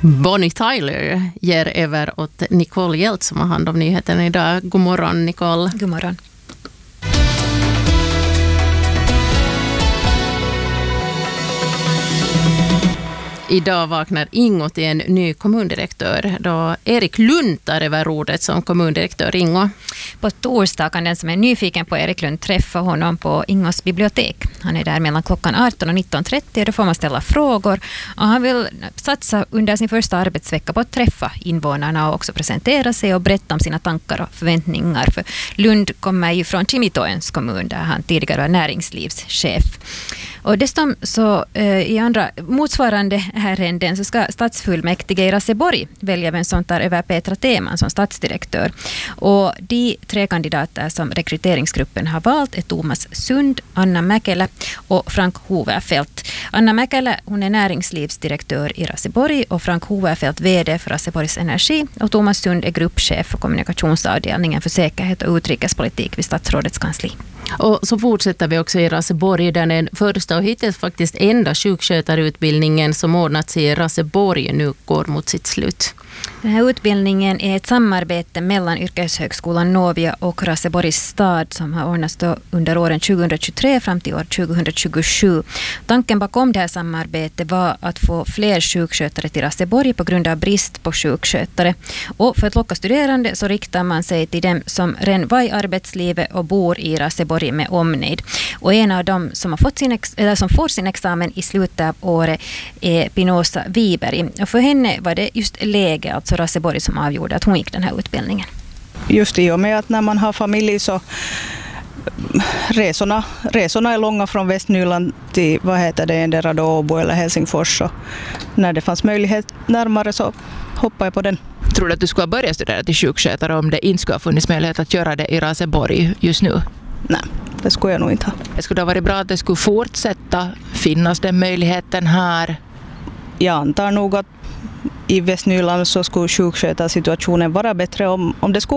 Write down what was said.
Bonnie Tyler ger över åt Nicole Hjelt som har hand om nyheten idag. God morgon, Nicole. God morgon. Idag vaknar Ingo till en ny kommundirektör då Erik Lund tar över rodet som kommundirektör. Ingo. På torsdag kan den som är nyfiken på Erik Lund träffa honom på Ingos bibliotek. Han är där mellan klockan 18 och 19.30 och då får man ställa frågor. Och han vill satsa under sin första arbetsvecka på att träffa invånarna och också presentera sig och berätta om sina tankar och förväntningar. För Lund kommer ju från Kimitoens kommun där han tidigare var näringslivschef. Och dessutom så i andra motsvarande ärenden så ska stadsfullmäktige i Raseborg välja vem som tar över Petra Teman som stadsdirektör. Och de 3 kandidater som rekryteringsgruppen har valt är Thomas Sund, Anna Mäkelä och Frank Hoverfeldt. Anna Mäkelä, hon är näringslivsdirektör i Raseborg och Frank Hoverfeldt vd för Raseborgs Energi och Thomas Sund är gruppchef för kommunikationsavdelningen för säkerhet och utrikespolitik vid statsrådets kansli. Och så fortsätter vi också i Raseborg där den första och hittills faktiskt enda sjukskötarutbildningen som ordnats i Raseborg nu går mot sitt slut. Den här utbildningen är ett samarbete mellan yrkeshögskolan Novia och Raseborgs stad som har ordnats under åren 2023 fram till år 2027. Tanken bakom det här samarbetet var att få fler sjukskötare till Raseborg på grund av brist på sjukskötare. Och för att locka studerande så riktar man sig till dem som redan var i arbetslivet och bor i Raseborg med omnejd. Och en av dem som har fått som får sin examen i slutet av året är Pinoza Wiberg. Och för henne var det just läge, alltså Raseborg, som avgjorde att hon gick den här utbildningen. Just i och med att när man har familj så resorna är långa från Västnyland till endera då Åbo eller Helsingfors. Så när det fanns möjlighet närmare så hoppade jag på den. Tror du att du skulle börja studera till sjukskötare om det inte skulle ha funnits möjlighet att göra det i Raseborg just nu? Nej, det skulle jag nog inte ha. Det skulle ha varit bra att det skulle fortsätta finnas den möjligheten här. Jag antar nog att i Västnyland så skulle sjukskötarsituationen vara bättre om det skulle